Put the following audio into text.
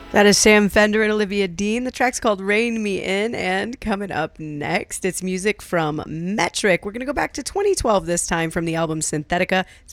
That is Sam Fender and Olivia Dean. The track's called Rain Me In. And coming up next, it's music from Metric. We're going to go back to 2012 this time from the album Synthetica. It's